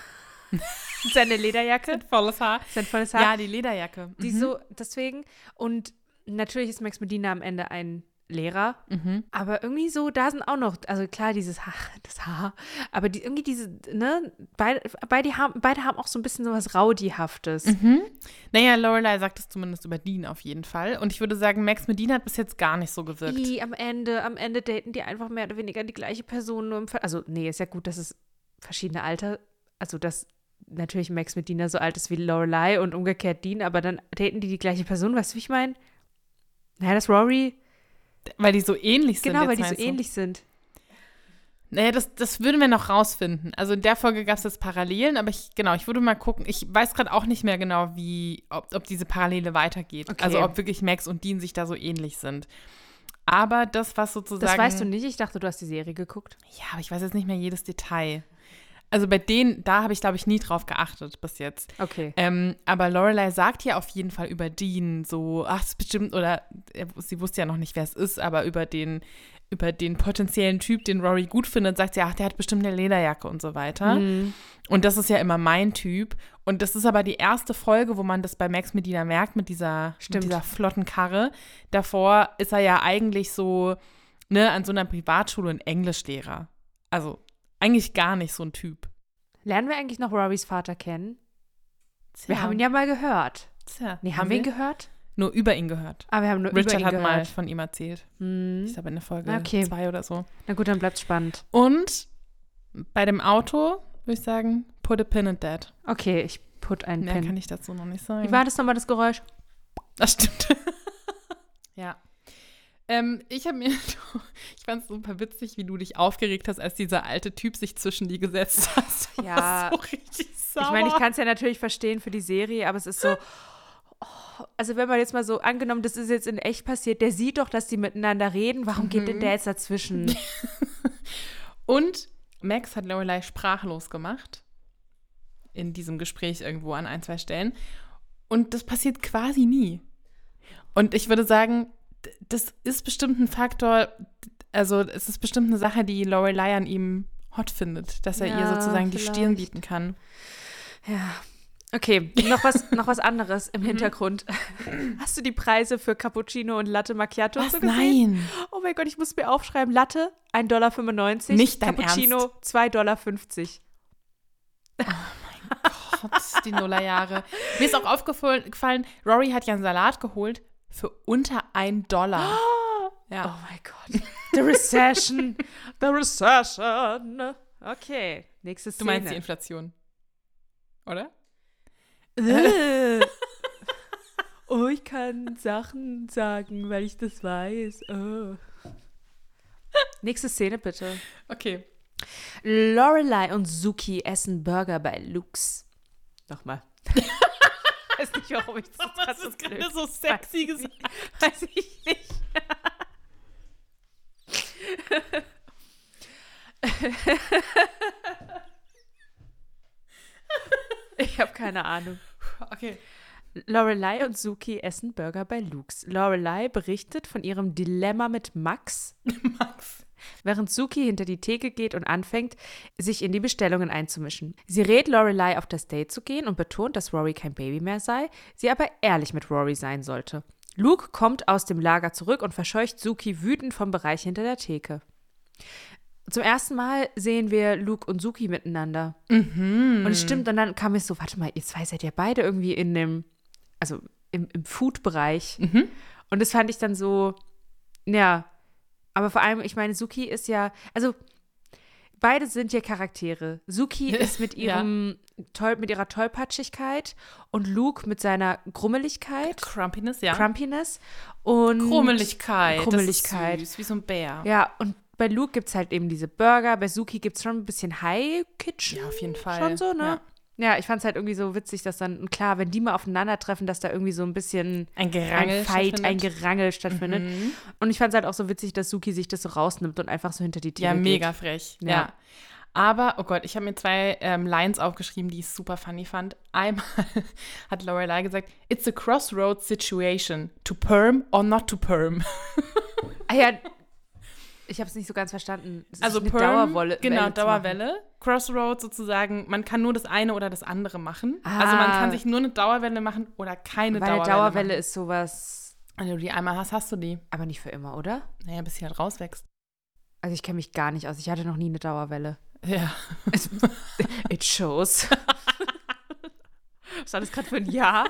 seine Lederjacke, Volles Haar. sein volles Haar. Ja, die Lederjacke. Die Mhm. so, deswegen. Und natürlich ist Max Medina am Ende ein Lehrer. Mhm. Aber irgendwie so, da sind auch noch, also klar, dieses Haar, das Haar, aber die, irgendwie diese, ne, beide, beide, haben, beide haben auch so ein bisschen so was Rowdyhaftes. Mhm. Naja, Lorelai sagt es zumindest über Dean auf jeden Fall. Und ich würde sagen, Max Medina hat bis jetzt gar nicht so gewirkt. I, am Ende, am Ende daten die einfach mehr oder weniger die gleiche Person, nur im Ver also nee, ist ja gut, dass es verschiedene Alter, also dass natürlich Max Medina so alt ist wie Lorelai und umgekehrt Dean, aber dann daten die die gleiche Person, weißt du, wie ich meine? Naja, das Rory, Weil die so ähnlich sind. genau, weil jetzt die so meinst du? ähnlich sind. Naja, das, das würden wir noch rausfinden. Also in der Folge gab es jetzt Parallelen, aber ich, genau, ich würde mal gucken. Ich weiß gerade auch nicht mehr genau, wie, ob, ob diese Parallele weitergeht. Okay. Also ob wirklich Max und Dean sich da so ähnlich sind. Aber das, was sozusagen. Das weißt du nicht, ich dachte, du hast die Serie geguckt. Ja, aber ich weiß jetzt nicht mehr jedes Detail. Also bei denen, da habe ich, glaube ich, nie drauf geachtet bis jetzt. Okay. Ähm, aber Lorelai sagt ja auf jeden Fall über Dean so, ach, es ist bestimmt, oder äh, sie wusste ja noch nicht, wer es ist, aber über den, über den potenziellen Typ, den Rory gut findet, sagt sie, ach, der hat bestimmt eine Lederjacke und so weiter. Mhm. Und das ist ja immer mein Typ. Und das ist aber die erste Folge, wo man das bei Max Medina merkt, mit dieser, mit Stimmt. dieser flotten Karre. Davor ist er ja eigentlich so, ne, an so einer Privatschule ein Englischlehrer. Also eigentlich gar nicht so ein Typ. Lernen wir eigentlich noch Rorys Vater kennen? Tja. Wir haben ihn ja mal gehört. Tja, Nee, haben wir ihn gehört? Nur über ihn gehört. Ah, wir haben nur Richard über ihn hat gehört. mal von ihm erzählt. Hm. Ich glaube in der Folge Okay. zwei oder so. Na gut, dann bleibt's spannend. Und bei dem Auto würde ich sagen, put a pin in that. Okay, ich put einen Mehr Pin. kann ich dazu noch nicht sagen. Wie war das nochmal, das Geräusch? Das stimmt. Ja. Ähm, ich habe mir, ich fand es super witzig, wie du dich aufgeregt hast, als dieser alte Typ sich zwischen die gesetzt hat. Du Ja. warst so richtig sauer. Ich meine, ich kann es ja natürlich verstehen für die Serie, aber es ist so, oh, also wenn man jetzt mal so, angenommen, das ist jetzt in echt passiert, der sieht doch, dass die miteinander reden, warum mhm. geht denn der jetzt dazwischen? Und Max hat Lorelai sprachlos gemacht in diesem Gespräch irgendwo an ein, zwei Stellen. Und das passiert quasi nie. Und ich würde sagen, das ist bestimmt ein Faktor, also es ist bestimmt eine Sache, die Lorelai an ihm hot findet, dass er ja, ihr sozusagen vielleicht die Stirn bieten kann. Ja. Okay, noch was, noch was anderes im Hintergrund. Hast du die Preise für Cappuccino und Latte Macchiato was? so gesehen? Nein. Oh mein Gott, ich muss mir aufschreiben. Latte, ein Dollar fünfundneunzig. Nicht dein Cappuccino, Ernst? zwei Dollar fünfzig. Oh mein Gott, die Nullerjahre. Mir ist auch aufgefallen, Rory hat ja einen Salat geholt für unter ein Dollar. Ja. Oh mein Gott. The Recession. The Recession. Okay, nächste Szene. Du meinst die Inflation, oder? Oh, ich kann Sachen sagen, weil ich das weiß. Oh. Nächste Szene, bitte. Okay. Lorelai und Sookie essen Burger bei Luke's. Nochmal. Ich weiß nicht, warum ich das gerade so, gerade so sexy gesagt habe. Weiß ich nicht. Ich habe keine Ahnung. Okay. Lorelai und Sookie essen Burger bei Luke's. Lorelai berichtet von ihrem Dilemma mit Max. Max. Während Sookie hinter die Theke geht und anfängt, sich in die Bestellungen einzumischen. Sie rät Lorelai, auf das Date zu gehen und betont, dass Rory kein Baby mehr sei, sie aber ehrlich mit Rory sein sollte. Luke kommt aus dem Lager zurück und verscheucht Sookie wütend vom Bereich hinter der Theke. Zum ersten Mal sehen wir Luke und Sookie miteinander. Mhm. Und es stimmt, und dann kam es so, warte mal, ihr zwei seid ja beide irgendwie in dem, also im, im Food-Bereich. Mhm. Und das fand ich dann so, ja, aber vor allem, ich meine, Sookie ist ja, also beide sind ja Charaktere. Sookie ist mit ihrem ja. toll, mit ihrer Tollpatschigkeit und Luke mit seiner Grummeligkeit. Crumpiness, ja. Crumpiness und Krummeligkeit. Krummeligkeit. Das ist süß, wie so ein Bär. Ja, und bei Luke gibt es halt eben diese Burger, bei Sookie gibt es schon ein bisschen High-Kitchen. Ja, auf jeden Fall. Schon so, ne? Ja. Ja, ich fand es halt irgendwie so witzig, dass dann, klar, wenn die mal aufeinandertreffen, dass da irgendwie so ein bisschen ein Gerangel ein Fight, stattfindet. ein Gerangel stattfindet. Mhm. Und ich fand es halt auch so witzig, dass Sookie sich das so rausnimmt und einfach so hinter die Theke Ja, geht. mega frech. Ja. ja. Aber, oh Gott, ich habe mir zwei ähm, Lines aufgeschrieben, die ich super funny fand. Einmal hat Lorelai gesagt, it's a crossroads situation, to perm or not to perm. Ah ja, ich habe es nicht so ganz verstanden. Es also ist eine Perm, Dauerwolle. genau, Welle Dauerwelle. Crossroads sozusagen, man kann nur das eine oder das andere machen. Ah. Also man kann sich nur eine Dauerwelle machen oder keine Weil Dauerwelle eine Dauerwelle machen. ist sowas. Wenn du die einmal hast, hast du die. Aber nicht für immer, oder? Naja, bis sie halt rauswächst. Also ich kenne mich gar nicht aus. Ich hatte noch nie eine Dauerwelle. Ja. It shows. Was war das gerade für ein Jahr?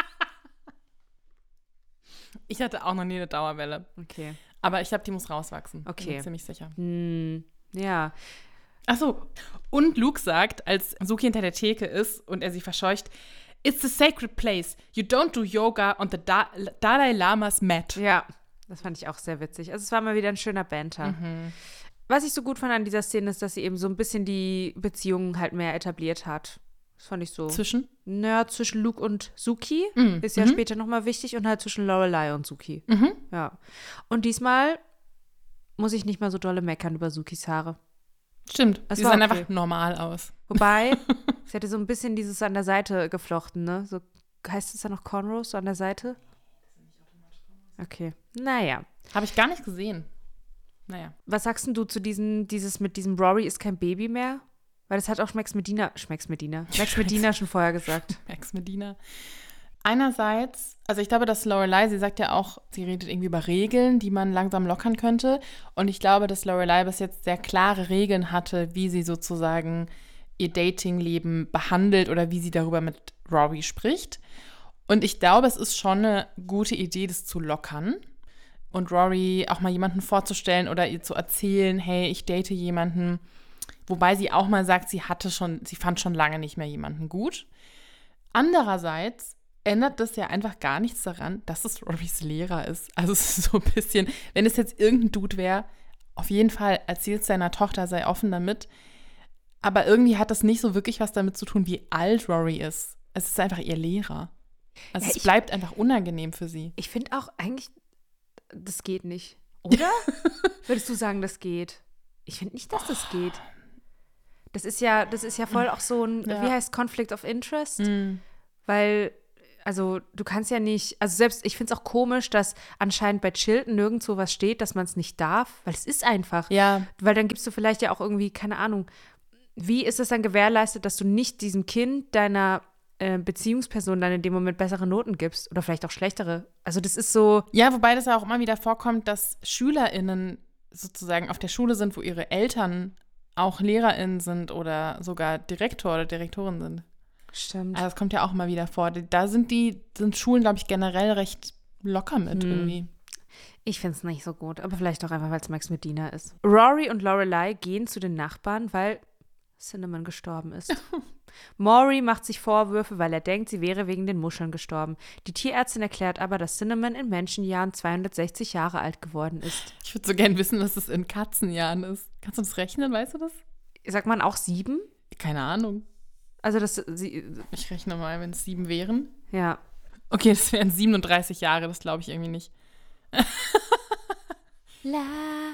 Ich hatte auch noch nie eine Dauerwelle. Okay. Aber ich glaube, die muss rauswachsen. Okay. Bin mir ziemlich sicher. Hm, ja. Achso. Und Luke sagt, als Sookie hinter der Theke ist und er sie verscheucht, it's a sacred place. You don't do yoga on the da- Dalai Lama's mat. Ja, das fand ich auch sehr witzig. Also es war mal wieder ein schöner Banter. Mhm. Was ich so gut fand an dieser Szene ist, dass sie eben so ein bisschen die Beziehungen halt mehr etabliert hat. Das fand ich so. Zwischen? Naja, zwischen Luke und Sookie. Mhm. Ist ja mhm. später nochmal wichtig. Und halt zwischen Lorelai und Sookie. Mhm. Ja. Und diesmal muss ich nicht mal so dolle meckern über Sookies Haare. Stimmt. Das Sie war sahen okay. einfach normal aus. Wobei, sie hatte so ein bisschen dieses an der Seite geflochten, ne? So, heißt es da noch Cornrows so an der Seite? Okay. Naja. Habe ich gar nicht gesehen. Naja. Was sagst denn du zu diesem, dieses mit diesem Rory ist kein Baby mehr? Weil das hat auch Max Medina, Max Medina, Max Medina schon vorher gesagt. Max Medina. Einerseits, also ich glaube, dass Lorelai, sie sagt ja auch, sie redet irgendwie über Regeln, die man langsam lockern könnte. Und ich glaube, dass Lorelai bis jetzt sehr klare Regeln hatte, wie sie sozusagen ihr Datingleben behandelt oder wie sie darüber mit Rory spricht. Und ich glaube, es ist schon eine gute Idee, das zu lockern. Und Rory auch mal jemanden vorzustellen oder ihr zu erzählen, hey, ich date jemanden. Wobei sie auch mal sagt, sie hatte schon, sie fand schon lange nicht mehr jemanden gut. Andererseits ändert das ja einfach gar nichts daran, dass es Rorys Lehrer ist. Also es ist so ein bisschen, wenn es jetzt irgendein Dude wäre, auf jeden Fall erzählt seiner Tochter, sei offen damit. Aber irgendwie hat das nicht so wirklich was damit zu tun, wie alt Rory ist. Es ist einfach ihr Lehrer. Also Ja, es ich- bleibt einfach unangenehm für sie. Ich finde auch eigentlich, das geht nicht. Oder? Würdest du sagen, das geht? Ich finde nicht, dass das geht. Das ist ja, das ist ja voll auch so ein, Ja. wie heißt Conflict of Interest? Mhm. Weil, also du kannst ja nicht, also selbst, ich finde es auch komisch, dass anscheinend bei Chilton nirgendwo was steht, dass man es nicht darf, weil es ist einfach. Ja, Weil dann gibst du vielleicht ja auch irgendwie, keine Ahnung, wie ist es dann gewährleistet, dass du nicht diesem Kind deiner äh, Beziehungsperson dann in dem Moment bessere Noten gibst oder vielleicht auch schlechtere? Also das ist so, ja, wobei das ja auch immer wieder vorkommt, dass SchülerInnen sozusagen auf der Schule sind, wo ihre Eltern auch LehrerInnen sind oder sogar Direktor oder Direktorin sind. stimmt. Also das kommt ja auch immer wieder vor. Da sind die, sind Schulen, glaube ich, generell recht locker mit Hm. irgendwie. Ich finde es nicht so gut, aber vielleicht auch einfach, weil es Max Medina ist. Rory und Lorelei gehen zu den Nachbarn, weil Cinnamon gestorben ist. Maury macht sich Vorwürfe, weil er denkt, sie wäre wegen den Muscheln gestorben. Die Tierärztin erklärt aber, dass Cinnamon in Menschenjahren zweihundertsechzig Jahre alt geworden ist. Ich würde so gern wissen, was das in Katzenjahren ist. Kannst du das rechnen, weißt du das? Sagt man auch sieben? Keine Ahnung. Also das, sie, Ich rechne mal, wenn es sieben wären. ja. Okay, das wären siebenunddreißig Jahre, das glaube ich irgendwie nicht. La,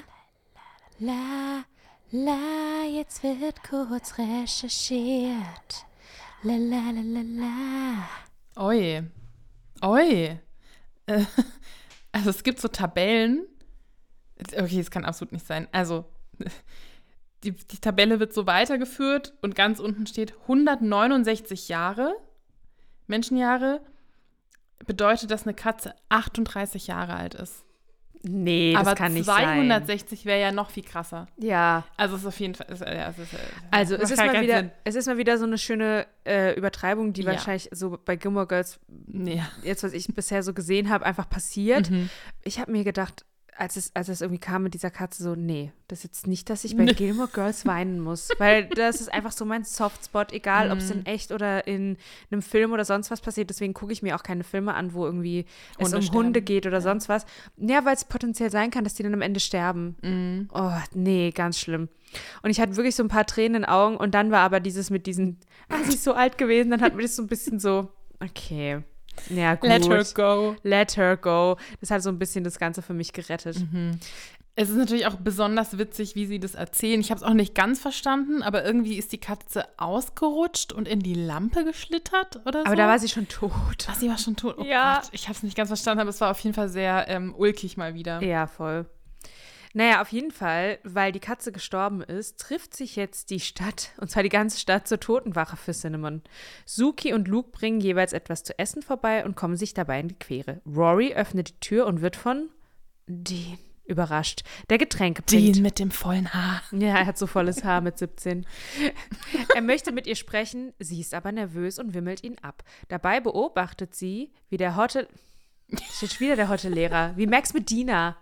la, la, jetzt wird kurz recherchiert. La, la, la, la, la. Oi. Oi. Äh, Also es gibt so Tabellen. Okay, das kann absolut nicht sein. Also die, die Tabelle wird so weitergeführt und ganz unten steht hundertneunundsechzig Jahre, Menschenjahre, bedeutet, dass eine Katze achtunddreißig Jahre alt ist. Nee, das Aber kann nicht zweihundertsechzig wäre ja noch viel krasser. sein. Ja. Also es ist auf jeden Fall. Ist, ja, es ist, äh, Also es macht ist, halt mal keinen wieder, Sinn. es ist mal wieder so eine schöne äh, Übertreibung, die Ja. wahrscheinlich so bei Gilmore Girls, Nee. jetzt was ich bisher so gesehen habe, einfach passiert. Mhm. Ich habe mir gedacht, als es, als es irgendwie kam mit dieser Katze, so, nee, das ist jetzt nicht, dass ich bei Gilmore Girls weinen muss. Weil das ist einfach so mein Softspot, egal ob es in echt oder in einem Film oder sonst was passiert. Deswegen gucke ich mir auch keine Filme an, wo irgendwie es Hunde um sterben. Hunde geht oder sonst was. Ja, weil es potenziell sein kann, dass die dann am Ende sterben. Mhm. Oh, nee, ganz schlimm. Und ich hatte wirklich so ein paar Tränen in den Augen und dann war aber dieses mit diesen, ah, sie ist so alt gewesen, dann hat mir das so ein bisschen so, okay, ja gut. Let her go. Let her go. Das hat so ein bisschen das Ganze für mich gerettet. Es ist natürlich auch besonders witzig, wie sie das erzählen. Ich habe es auch nicht ganz verstanden, aber irgendwie ist die Katze ausgerutscht und in die Lampe geschlittert oder so. Aber da war sie schon tot. Ach, sie war schon tot. Oh Ja. Gott, ich habe es nicht ganz verstanden, aber es war auf jeden Fall sehr ähm, ulkig mal wieder. Ja, voll. Naja, auf jeden Fall, weil die Katze gestorben ist, trifft sich jetzt die Stadt, und zwar die ganze Stadt, zur Totenwache für Cinnamon. Suki und Luke bringen jeweils etwas zu essen vorbei und kommen sich dabei in die Quere. Rory öffnet die Tür und wird von Dean überrascht, der Getränke bringt. Dean mit dem vollen Haar. Ja, er hat so volles Haar mit siebzehn. Er möchte mit ihr sprechen, sie ist aber nervös und wimmelt ihn ab. Dabei beobachtet sie, wie der Hotte... Steht schon wieder der Hotte-Lehrer, wie Max Medina.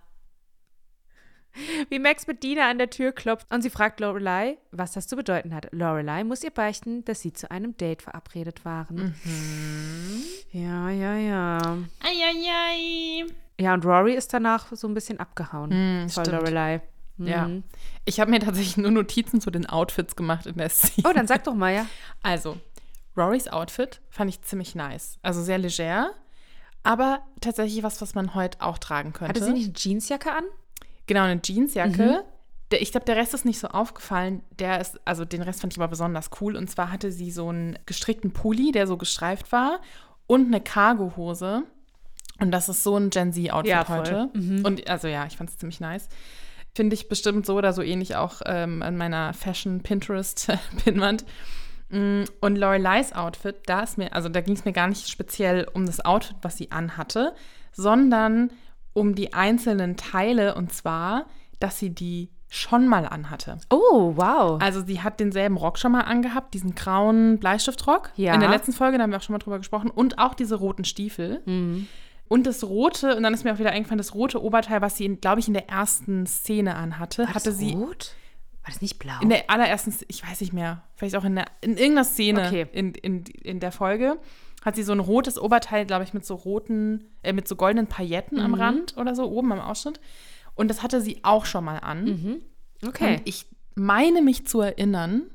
Wie Max Medina an der Tür klopft und sie fragt Lorelei, was das zu bedeuten hat. Lorelei muss ihr beichten, dass sie zu einem Date verabredet waren. Mhm. Ja, ja, ja. Eieiei. Ja, und Rory ist danach so ein bisschen abgehauen. Mhm, Voll stimmt. Lorelei. Ja. Mhm. Ich habe mir tatsächlich nur Notizen zu den Outfits gemacht in der Szene. Oh, dann sag doch mal, ja. Also, Rorys Outfit fand ich ziemlich nice. Also sehr leger, aber tatsächlich was, was man heute auch tragen könnte. Hatte sie nicht eine Jeansjacke an? Genau, eine Jeansjacke. Mhm. Der, ich glaube, der Rest ist nicht so aufgefallen. Der ist, also den Rest fand ich aber besonders cool. Und zwar hatte sie so einen gestrickten Pulli, der so gestreift war, und eine Cargohose. Und das ist so ein Gen Z-Outfit Ja, voll. heute. Mhm. Und also ja, ich fand es ziemlich nice. Finde ich bestimmt so oder so ähnlich auch ähm, an meiner Fashion-Pinterest-Pinwand. Mm, Und Lorelei's Outfit, da ist mir, also da ging es mir gar nicht speziell um das Outfit, was sie anhatte, sondern um die einzelnen Teile, und zwar, dass sie die schon mal anhatte. Oh, wow. Also sie hat denselben Rock schon mal angehabt, diesen grauen Bleistiftrock. Ja. In der letzten Folge, da haben wir auch schon mal drüber gesprochen. Und auch diese roten Stiefel. Mhm. Und das rote, und dann ist mir auch wieder eingefallen, das rote Oberteil, was sie, glaube ich, in der ersten Szene anhatte, War hatte das sie rot? War das nicht blau? in der allerersten, ich weiß nicht mehr, vielleicht auch in, der, in irgendeiner Szene Okay. in, in, in der Folge, hat sie so ein rotes Oberteil, glaube ich, mit so roten, äh, mit so goldenen Pailletten am Mhm. Rand oder so, oben am Ausschnitt. Und das hatte sie auch schon mal an. Mhm. Okay. Und ich meine mich zu erinnern,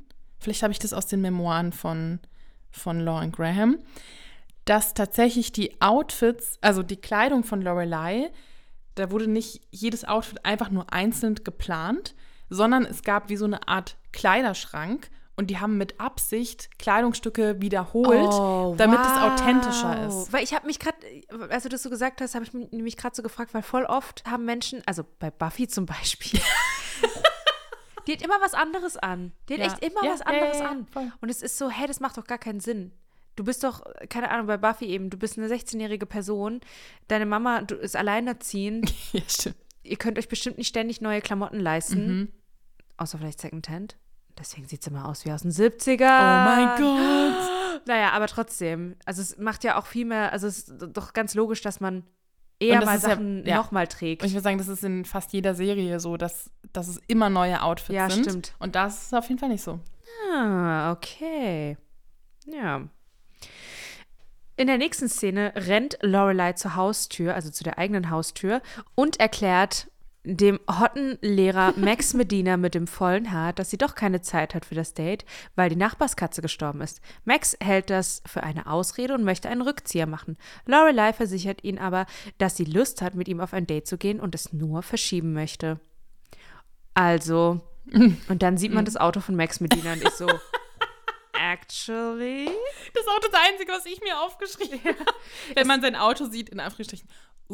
vielleicht habe ich das aus den Memoiren von, von Lauren Graham, dass tatsächlich die Outfits, also die Kleidung von Lorelei, da wurde nicht jedes Outfit einfach nur einzeln geplant, sondern es gab wie so eine Art Kleiderschrank und die haben mit Absicht Kleidungsstücke wiederholt, Oh, damit wow. es authentischer ist. Weil ich habe mich gerade, als du das so gesagt hast, habe ich mich nämlich gerade so gefragt, weil voll oft haben Menschen, also bei Buffy zum Beispiel, die hat immer was anderes an. Die hat Ja. echt immer Ja, was ja, anderes ja, ja, an. voll. Und es ist so, hey, das macht doch gar keinen Sinn. Du bist doch, keine Ahnung, bei Buffy eben, du bist eine sechzehnjährige Person, deine Mama du, ist alleinerziehend, Ja, stimmt. ihr könnt euch bestimmt nicht ständig neue Klamotten leisten, Mhm. außer vielleicht Secondhand. Deswegen sieht sie immer aus wie aus den siebzigern. Oh mein Gott. Naja, aber trotzdem, also es macht ja auch viel mehr, also es ist doch ganz logisch, dass man eher Und das mal ist ja- Sachen ja. nochmal trägt. Und ich würde sagen, das ist in fast jeder Serie so, dass, dass es immer neue Outfits Ja, sind. stimmt. Und das ist auf jeden Fall nicht so. Ah, okay. Ja. In der nächsten Szene rennt Lorelei zur Haustür, also zu der eigenen Haustür, und erklärt dem hotten Lehrer Max Medina mit dem vollen Haar, dass sie doch keine Zeit hat für das Date, weil die Nachbarskatze gestorben ist. Max hält das für eine Ausrede und möchte einen Rückzieher machen. Lorelei versichert ihn aber, dass sie Lust hat, mit ihm auf ein Date zu gehen und es nur verschieben möchte. Also, und dann sieht man das Auto von Max Medina und ich so, actually? Das ist auch das Einzige, was ich mir aufgeschrieben habe. Wenn man sein Auto sieht, in Anführungsstrichen.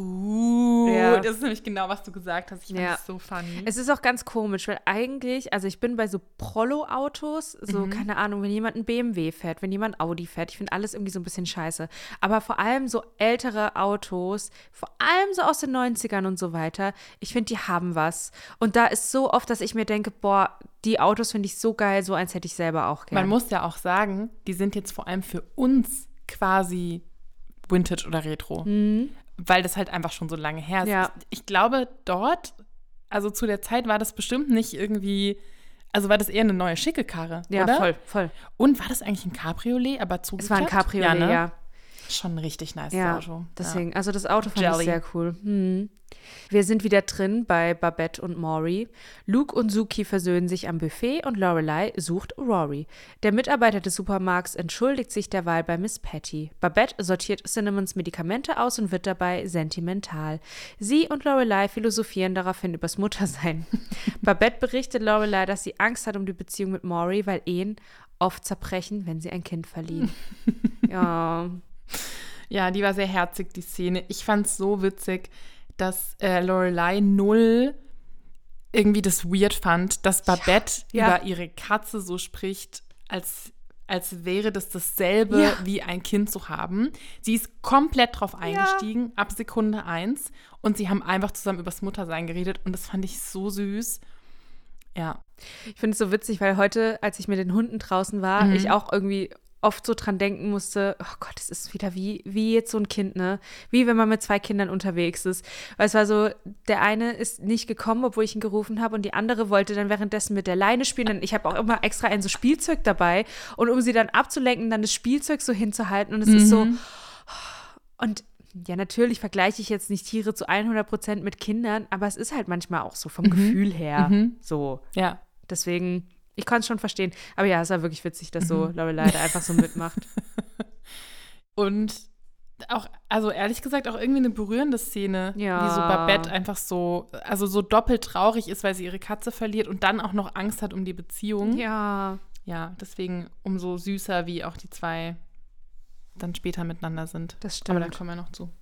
Uh, Ja. das ist nämlich genau, was du gesagt hast. Ich fand Ja. das so funny. Es ist auch ganz komisch, weil eigentlich, also ich bin bei so Prollo-Autos, so, Mhm. keine Ahnung, wenn jemand ein B M W fährt, wenn jemand Audi fährt, ich finde alles irgendwie so ein bisschen scheiße. Aber vor allem so ältere Autos, vor allem so aus den neunzigern und so weiter, ich finde, die haben was. Und da ist so oft, dass ich mir denke, boah, die Autos finde ich so geil, so eins hätte ich selber auch gerne. Man muss ja auch sagen, die sind jetzt vor allem für uns quasi Vintage oder Retro. Weil das halt einfach schon so lange her ist. Mhm. Ja. Ich, ich glaube, dort, also zu der Zeit war das bestimmt nicht irgendwie, also war das eher eine neue schicke Karre, Ja, oder? voll, voll. Und war das eigentlich ein Cabriolet, aber Es zugeklappt? war ein Cabriolet, ne? ja. Schon ein richtig nice Ja, Auto. deswegen, also das Auto fand Jelly. ich sehr cool. Hm. Wir sind wieder drin bei Babette und Maury. Luke und Suki versöhnen sich am Buffet und Lorelei sucht Rory. Der Mitarbeiter des Supermarkts entschuldigt sich derweil bei Miss Patty. Babette sortiert Cinnamons Medikamente aus und wird dabei sentimental. Sie und Lorelei philosophieren daraufhin übers Muttersein. Babette berichtet Lorelei, dass sie Angst hat um die Beziehung mit Maury, weil Ehen oft zerbrechen, wenn sie ein Kind verlieren. Ja. Ja, die war sehr herzig, die Szene. Ich fand es so witzig, dass äh, Lorelei null irgendwie das weird fand, dass Babette Ja. über ihre Katze so spricht, als, als wäre das dasselbe Ja. wie ein Kind zu haben. Sie ist komplett drauf eingestiegen, ab Sekunde eins. Und sie haben einfach zusammen übers Muttersein geredet. Und das fand ich so süß. Ja. Ich finde es so witzig, weil heute, als ich mit den Hunden draußen war, Mhm. ich auch irgendwie oft so dran denken musste, oh Gott, es ist wieder wie, wie jetzt so ein Kind, ne? Wie wenn man mit zwei Kindern unterwegs ist. Weil es war so, der eine ist nicht gekommen, obwohl ich ihn gerufen habe und die andere wollte dann währenddessen mit der Leine spielen. Und ich habe auch immer extra ein so Spielzeug dabei und um sie dann abzulenken, dann das Spielzeug so hinzuhalten und es ist so, und ja, natürlich vergleiche ich jetzt nicht Tiere zu hundert Prozent mit Kindern, aber es ist halt manchmal auch so vom Gefühl her Mhm. so. Ja. Deswegen, ich kann es schon verstehen. Aber ja, es war wirklich witzig, dass so Lorelei da einfach so mitmacht. Und auch, also ehrlich gesagt, auch irgendwie eine berührende Szene, Ja. wie so Babette einfach so, also so doppelt traurig ist, weil sie ihre Katze verliert und dann auch noch Angst hat um die Beziehung. Ja. Ja, deswegen umso süßer, wie auch die zwei dann später miteinander sind. Das Aber da stimmt. kommen wir noch zu.